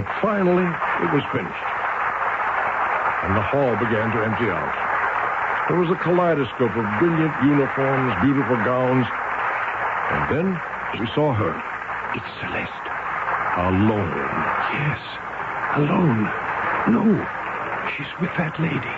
But finally, it was finished. And the hall began to empty out. There was a kaleidoscope of brilliant uniforms, beautiful gowns. And then we saw her. It's Celeste. Alone. Yes, alone. No, she's with that lady.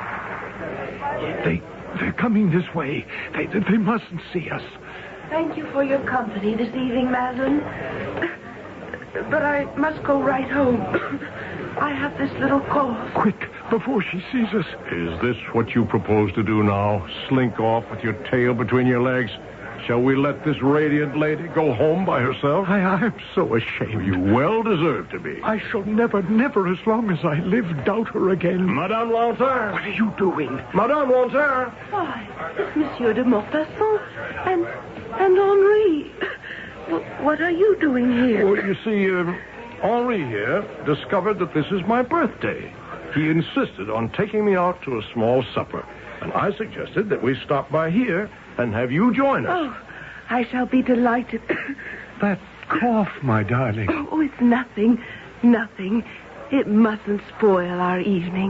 They're coming this way. They mustn't see us. Thank you for your company this evening, Madeline. But I must go right home. I have this little cough. Quick, before she sees us. Is this what you propose to do now? Slink off with your tail between your legs? Shall we let this radiant lady go home by herself? I'm so ashamed. You well deserve to be. I shall never, as long as I live, doubt her again. Madame Lanterre. What are you doing? Madame Lanterre. Why, it's Monsieur de Maupassant and Henri. What are you doing here? Well, you see, Henri here discovered that this is my birthday. He insisted on taking me out to a small supper, and I suggested that we stop by here and have you join us. Oh, I shall be delighted. That cough, my darling. Oh, it's nothing. Nothing. It mustn't spoil our evening.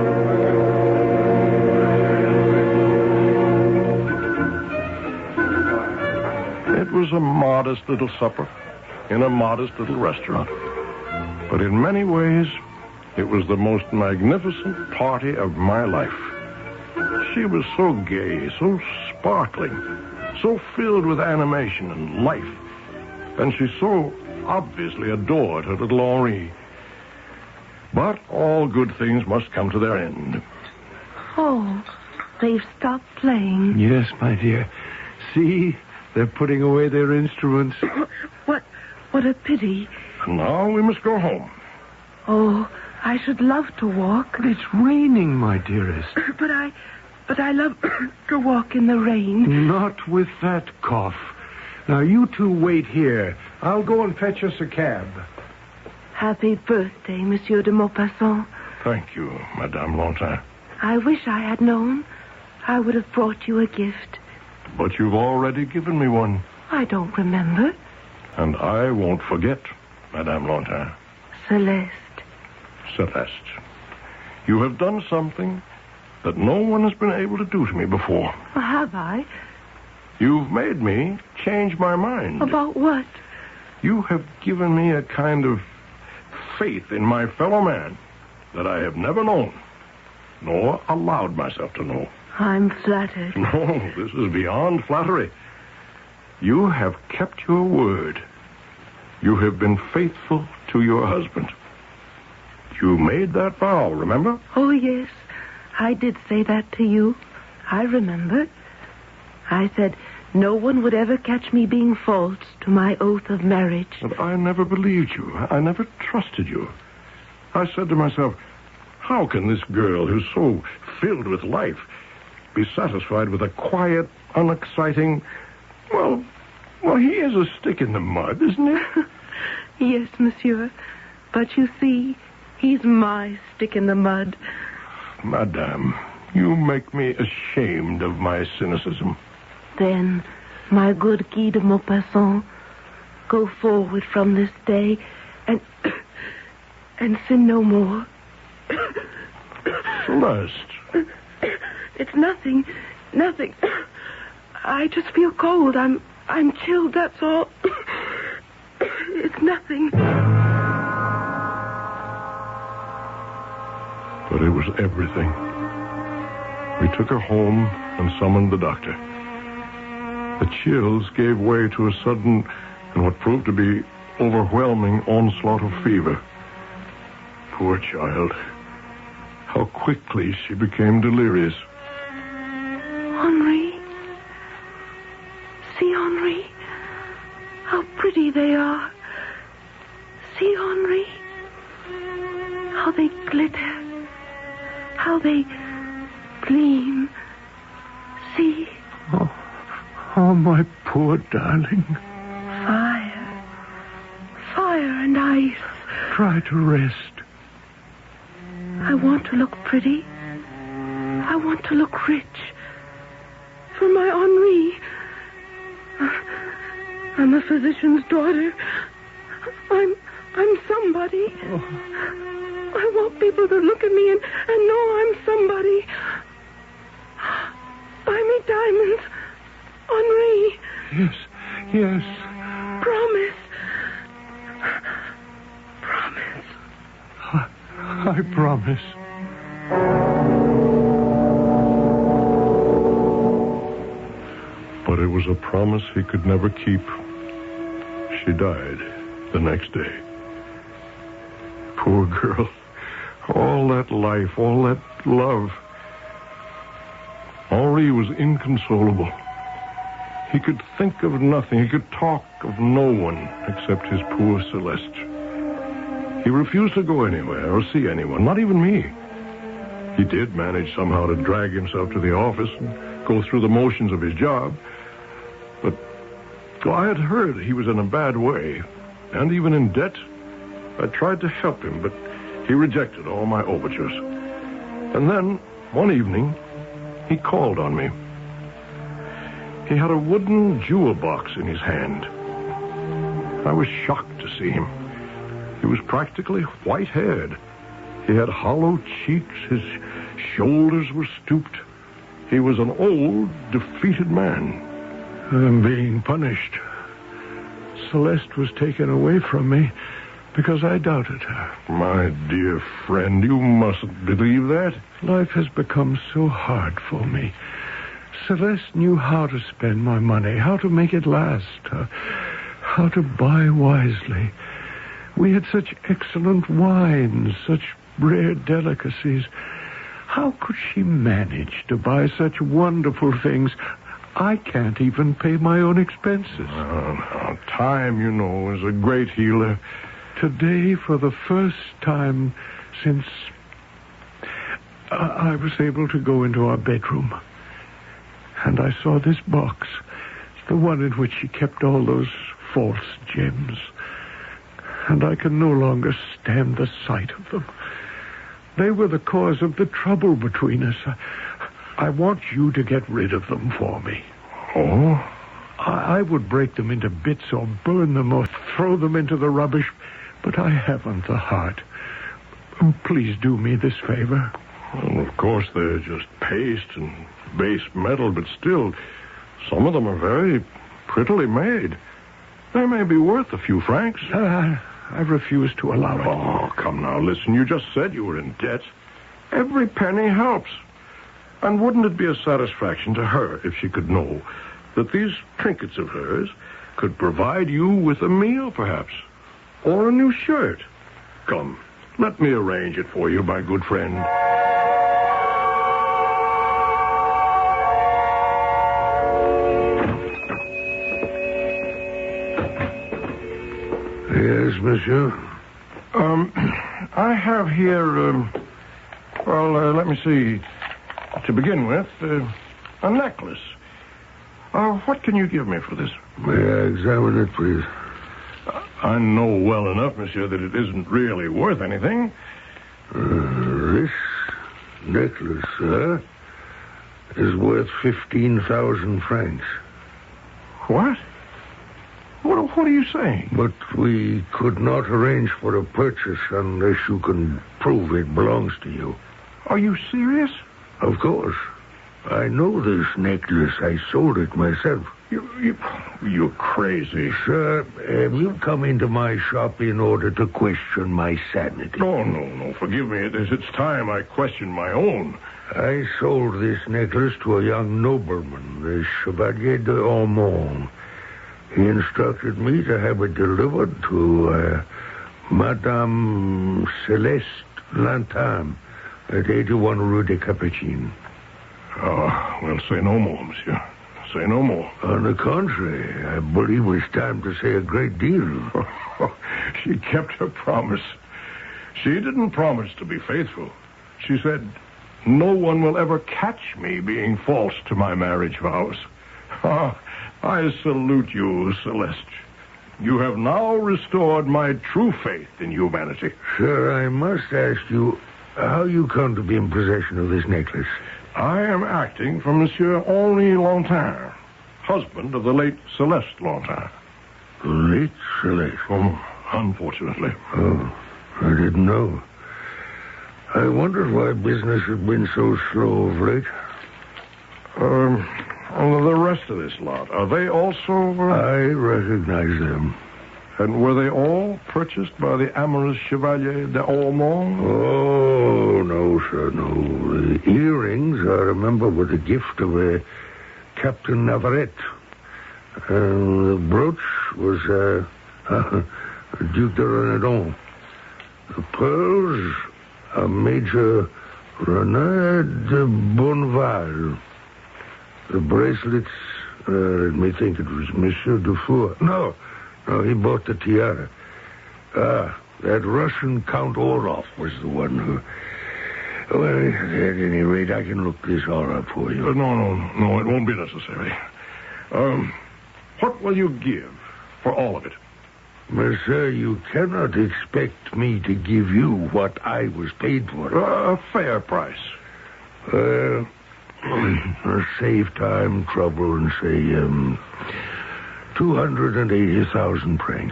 It was a modest little supper in a modest little restaurant. But in many ways, it was the most magnificent party of my life. She was so gay, so sparkling, so filled with animation and life. And she so obviously adored her little Henri. But all good things must come to their end. Oh, they've stopped playing. Yes, my dear. See, they're putting away their instruments. What a pity. And now we must go home. Oh, I should love to walk. It's raining, my dearest. But I love to walk in the rain. Not with that cough. Now, you two wait here. I'll go and fetch us a cab. Happy birthday, Monsieur de Maupassant. Thank you, Madame Lantin. I wish I had known. I would have brought you a gift. But you've already given me one. I don't remember. And I won't forget, Madame Lantin. Celeste. Celeste, you have done something that no one has been able to do to me before. Have I? You've made me change my mind. About what? You have given me a kind of faith in my fellow man that I have never known, nor allowed myself to know. I'm flattered. No, this is beyond flattery. You have kept your word. You have been faithful to your husband. You made that vow, remember? Oh, yes. I did say that to you. I remember. I said no one would ever catch me being false to my oath of marriage. But I never believed you. I never trusted you. I said to myself, how can this girl who's so filled with life be satisfied with a quiet, unexciting... Well, he is a stick in the mud, isn't he? Yes, monsieur. But you see, he's my stick in the mud. Madame, you make me ashamed of my cynicism. Then, my good Guy de Maupassant, go forward from this day and sin no more. Celeste. It's nothing. I just feel cold. I'm chilled, that's all. It's nothing. But it was everything. We took her home and summoned the doctor. The chills gave way to a sudden and what proved to be overwhelming onslaught of fever. Poor child. How quickly she became delirious. Henri. See, Henri. How pretty they are. See, Henri. How they glitter. How they gleam. See. Oh, my poor darling. Fire and ice. Try to rest. I want to look pretty. I want to look rich. For my Henri. I'm a physician's daughter. I'm somebody. somebody. I want people to look at me and know I'm somebody. Buy me diamonds, Henri. Yes. Promise. I promise. But it was a promise he could never keep. She died the next day. Poor girl. All that life, all that love. Henri was inconsolable. He could think of nothing. He could talk of no one except his poor Celeste. He refused to go anywhere or see anyone, not even me. He did manage somehow to drag himself to the office and go through the motions of his job. But I had heard he was in a bad way, and even in debt. I tried to help him, but he rejected all my overtures. And then, one evening, he called on me. He had a wooden jewel box in his hand. I was shocked to see him. He was practically white-haired. He had hollow cheeks. His shoulders were stooped. He was an old, defeated man. I'm being punished. Celeste was taken away from me because I doubted her. My dear friend, you mustn't believe that. Life has become so hard for me. Celeste knew how to spend my money, how to make it last, how to buy wisely. We had such excellent wines, such rare delicacies. How could she manage to buy such wonderful things? I can't even pay my own expenses. Time, you know, is a great healer. Today, for the first time since I was able to go into our bedroom, and I saw this box, the one in which she kept all those false gems. And I can no longer stand the sight of them. They were the cause of the trouble between us. I want you to get rid of them for me. Oh? I would break them into bits or burn them or throw them into the rubbish, but I haven't the heart. Please do me this favor. Well, of course, they're just paste and base metal, but still, some of them are very prettily made. They may be worth a few francs. I refuse to allow it. Oh, come now, listen. You just said you were in debt. Every penny helps. And wouldn't it be a satisfaction to her if she could know that these trinkets of hers could provide you with a meal, perhaps, or a new shirt? Come, let me arrange it for you, my good friend. Yes, monsieur? I have here, let me see. To begin with, a necklace. What can you give me for this? May I examine it, please? I know well enough, monsieur, that it isn't really worth anything. This necklace, sir, is worth 15,000 francs. What? What are you saying? But we could not arrange for a purchase unless you can prove it belongs to you. Are you serious? Of course. I know this necklace. I sold it myself. You're crazy. Sir, have you come into my shop in order to question my sanity? No. Forgive me. It's time I question my own. I sold this necklace to a young nobleman, the Chevalier de Ormond. He instructed me to have it delivered to Madame Celeste Lantam at 81 Rue des Capucines. Oh, well, say no more, monsieur. Say no more. On the contrary, I believe it's time to say a great deal. She kept her promise. She didn't promise to be faithful. She said, no one will ever catch me being false to my marriage vows. I salute you, Celeste. You have now restored my true faith in humanity. Sir, I must ask you how you come to be in possession of this necklace. I am acting for Monsieur Henri Lantin, husband of the late Celeste Lantin. Late Celeste? Oh, unfortunately. Oh, I didn't know. I wondered why business had been so slow of late. The rest of this lot, are they also... I recognize them. And were they all purchased by the amorous Chevalier d'Ormond? Oh, no, sir, no. The earrings, I remember, were the gift of Captain Navarrete. The brooch was Duc de Renaudon. The pearls, Major Renard de Bonneval. The bracelets, let me think, it was Monsieur Dufour. No, he bought the tiara. That Russian Count Orloff was the one who... Well, at any rate, I can look this all up for you. No, it won't be necessary. What will you give for all of it? Monsieur, you cannot expect me to give you what I was paid for. A fair price. Save time, trouble, and say, 280,000 francs.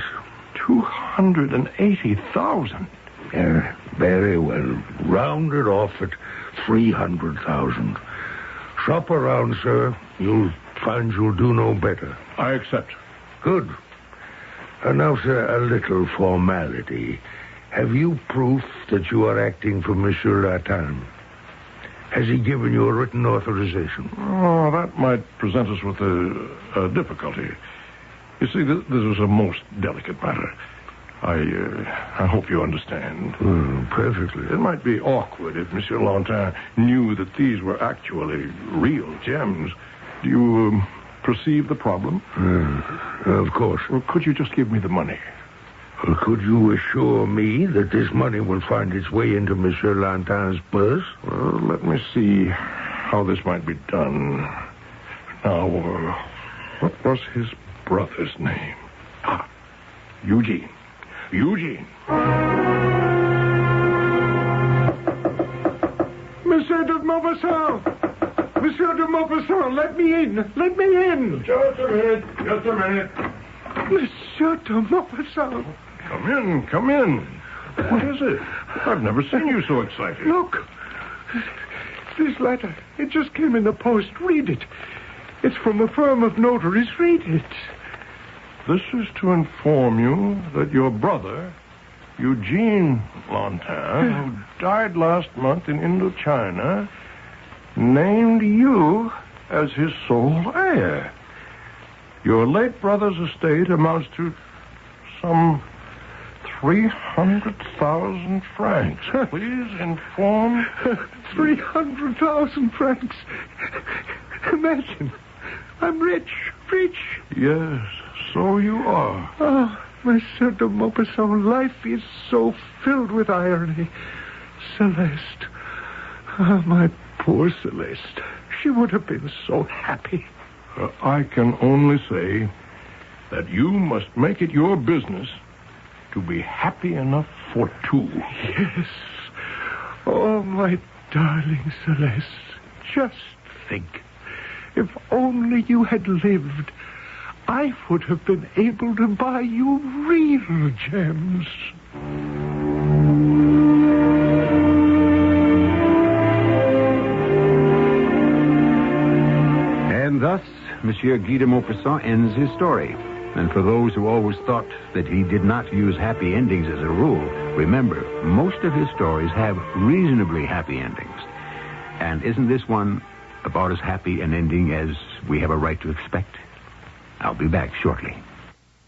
280,000? Very well. Round it off at 300,000. Shop around, sir. You'll find you'll do no better. I accept. Good. And now, sir, a little formality. Have you proof that you are acting for Monsieur Latin? Has he given you a written authorization? Oh, that might present us with a difficulty. You see, this is a most delicate matter. I hope you understand. Perfectly. It might be awkward if Monsieur Lantin knew that these were actually real gems. Do you perceive the problem? Of course. Well, could you just give me the money? Could you assure me that this money will find its way into Monsieur Lantin's purse? Well, let me see how this might be done. Now, what was his brother's name? Eugene. Monsieur de Maupassant! Monsieur de Maupassant, let me in! Let me in! Just a minute. Monsieur de Maupassant! Come in. What is it? I've never seen you so excited. Look! This letter, it just came in the post. Read it. It's from a firm of notaries. Read it. This is to inform you that your brother, Eugene Lantin, who died last month in Indochina, named you as his sole heir. Your late brother's estate amounts to some 300,000 francs. Please inform... 300,000 francs? Imagine. I'm rich. Yes, so you are. Oh, Monsieur de Maupassant, life is so filled with irony. Celeste. Oh, my poor Celeste. She would have been so happy. I can only say that you must make it your business to be happy enough for two. Yes. Oh, my darling Celeste. Just think. If only you had lived, I would have been able to buy you real gems. And thus, Monsieur Guy de Maupassant ends his story. And for those who always thought that he did not use happy endings as a rule, remember, most of his stories have reasonably happy endings. And isn't this one about as happy an ending as we have a right to expect? I'll be back shortly.